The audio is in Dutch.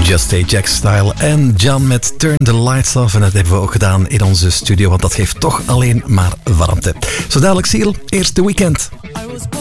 Just Stay Jack Style en John met Turn the Lights Off. En dat hebben we ook gedaan in onze studio, want dat geeft toch alleen maar warmte. Zo dadelijk, Seal, eerste weekend.